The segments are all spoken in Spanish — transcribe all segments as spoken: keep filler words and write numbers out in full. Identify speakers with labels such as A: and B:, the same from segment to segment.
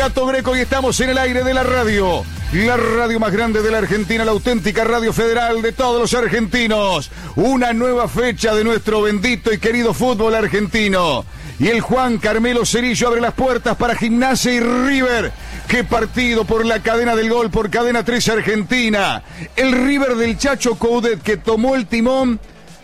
A: Gato Greco y estamos en el aire de la radio. La radio más grande de la Argentina, la auténtica radio federal de todos los argentinos. Una nueva fecha de nuestro bendito y querido fútbol argentino. Y el Juan Carmelo Cerillo abre las puertas para Gimnasia y River. ¡Qué partido por la cadena del gol, por Cadena tres Argentina! El River del Chacho Coudet, que tomó el timón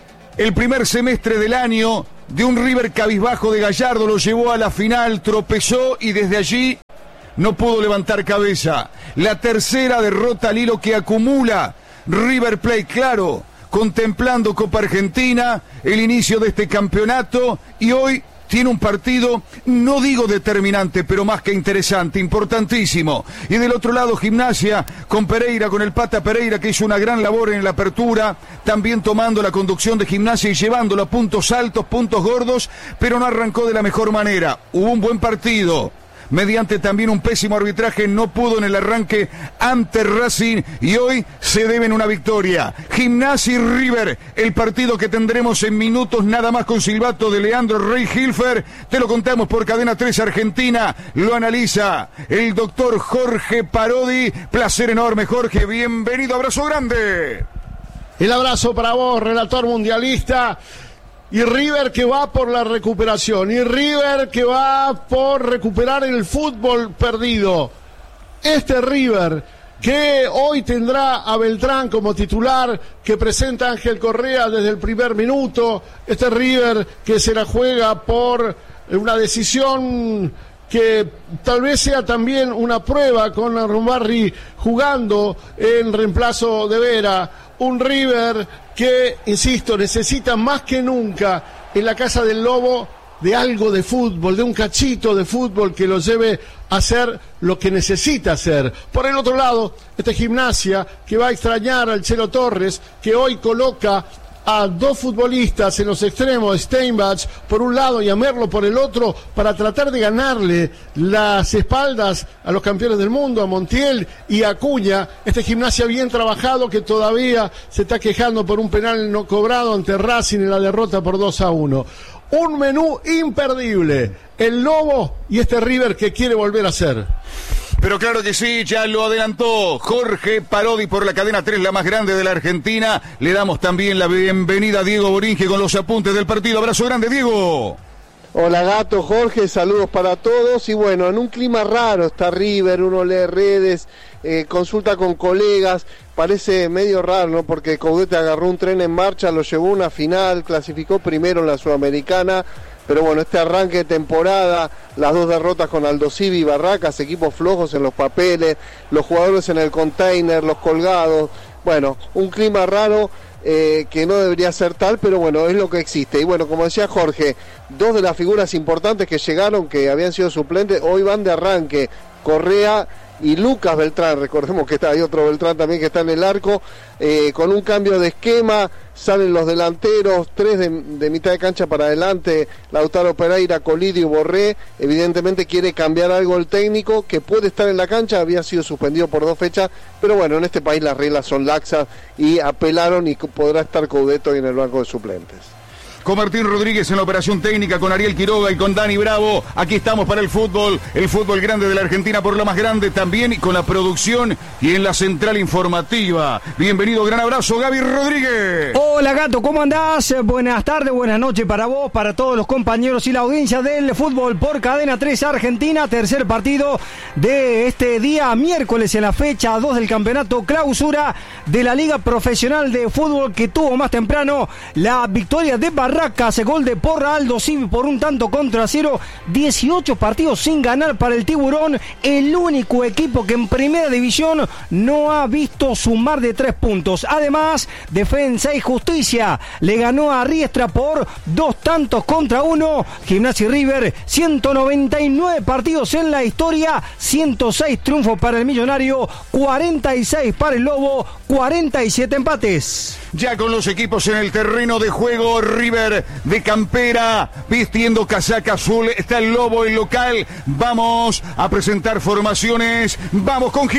A: el primer semestre del año de un River cabizbajo de Gallardo, lo llevó a la final, tropezó y desde allí no pudo levantar cabeza. La tercera derrota al hilo que acumula River Plate, claro, contemplando Copa Argentina, el inicio de este campeonato, y hoy tiene un partido, no digo determinante, pero más que interesante, importantísimo. Y del otro lado, Gimnasia, con Pereira, con el Pata Pereira, que hizo una gran labor en la apertura, también tomando la conducción de Gimnasia y llevándolo a puntos altos, puntos gordos, pero no arrancó de la mejor manera. Hubo un buen partido, mediante también un pésimo arbitraje, no pudo en el arranque ante Racing y hoy se deben una victoria. Gimnasia y River, el partido que tendremos en minutos nada más con silbato de Leandro Rey Hilfer. Te lo contamos por Cadena tres Argentina, lo analiza el doctor Jorge Parodi. Placer enorme, Jorge, bienvenido, abrazo grande.
B: El abrazo para vos, relator mundialista. Y River que va por la recuperación, y River que va por recuperar el fútbol perdido. Este River que hoy tendrá a Beltrán como titular, que presenta a Ángel Correa desde el primer minuto. Este River que se la juega por una decisión que tal vez sea también una prueba con Arrumbarri jugando en reemplazo de Vera. Un River que, insisto, necesita más que nunca en la Casa del Lobo de algo de fútbol, de un cachito de fútbol que lo lleve a hacer lo que necesita hacer. Por el otro lado, este Gimnasia que va a extrañar al Chelo Torres, que hoy coloca a dos futbolistas en los extremos, Steinbach por un lado y a Merlo por el otro, para tratar de ganarle las espaldas a los campeones del mundo, a Montiel y a Acuña. Este Gimnasia bien trabajado que todavía se está quejando por un penal no cobrado ante Racing en la derrota por dos a uno. Un menú imperdible, el Lobo y este River que quiere volver a ser.
A: Pero claro que sí, ya lo adelantó Jorge Parodi por la Cadena tres, la más grande de la Argentina. Le damos también la bienvenida a Diego Boringe con los apuntes del partido. Abrazo grande, Diego.
C: Hola Gato, Jorge, saludos para todos. Y bueno, en un clima raro está River, uno lee redes, eh, consulta con colegas, parece medio raro, ¿no? Porque Coudet agarró un tren en marcha, lo llevó a una final, clasificó primero en la Sudamericana. Pero bueno, este arranque de temporada, las dos derrotas con Aldosivi y Barracas, equipos flojos en los papeles, los jugadores en el container, los colgados, bueno, un clima raro eh, que no debería ser tal, pero bueno, es lo que existe. Y bueno, como decía Jorge, dos de las figuras importantes que llegaron, que habían sido suplentes, hoy van de arranque, Correa y Lucas Beltrán. Recordemos que está, hay otro Beltrán también que está en el arco, eh, con un cambio de esquema, salen los delanteros, tres de, de mitad de cancha para adelante, Lautaro Pereira, Colidio y Borré. Evidentemente quiere cambiar algo el técnico, que puede estar en la cancha, había sido suspendido por dos fechas, pero bueno, en este país las reglas son laxas y apelaron y podrá estar Coudet hoy en el banco de suplentes.
A: Con Martín Rodríguez en la operación técnica, con Ariel Quiroga y con Dani Bravo. Aquí estamos para el fútbol, el fútbol grande de la Argentina por la más grande también, y con la producción y en la central informativa. Bienvenido, gran abrazo, Gaby Rodríguez.
D: Hola Gato, ¿cómo andás? Buenas tardes, buenas noches para vos, para todos los compañeros y la audiencia del fútbol por Cadena tres Argentina. Tercer partido de este día miércoles en la fecha dos del campeonato clausura de la Liga Profesional de Fútbol, que tuvo más temprano la victoria de Barracas, gol de Porra Aldosivi por un tanto contra cero. Dieciocho partidos sin ganar para el Tiburón, el único equipo que en primera división no ha visto sumar de tres puntos. Además, Defensa y Justicia le ganó a Riestra por dos tantos contra uno. Gimnasia y River, ciento noventa y nueve partidos en la historia, ciento seis triunfos para el Millonario, cuarenta y seis para el Lobo, cuarenta y siete empates.
A: Ya con los equipos en el terreno de juego, River de campera, vistiendo casaca azul, está el Lobo, el local. Vamos a presentar formaciones, vamos con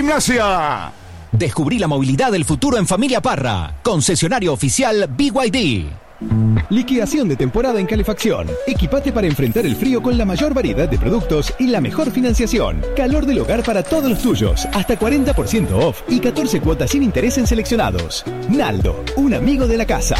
A: Gimnasia.
E: Descubrí la movilidad del futuro en Familia Parra, concesionario oficial B Y D. Liquidación de temporada en calefacción. Equipate para enfrentar el frío con la mayor variedad de productos y la mejor financiación. Calor del hogar para todos los tuyos. Hasta cuarenta por ciento off y catorce cuotas sin interés en seleccionados. Naldo, un amigo de la casa.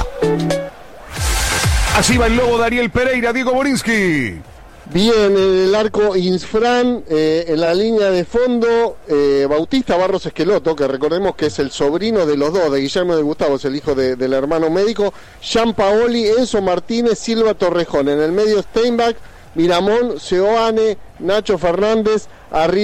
A: Así va el lobo Dariel Pereira, Diego Borinsky.
C: Bien, en el arco Insfran, eh, en la línea de fondo, eh, Bautista Barros Esqueloto, que recordemos que es el sobrino de los dos, de Guillermo y de Gustavo, es el hijo de, del hermano médico, Jean Paoli, Enzo Martínez, Silva Torrejón, en el medio Steinbach, Miramón, Seoane, Nacho Fernández, arriba.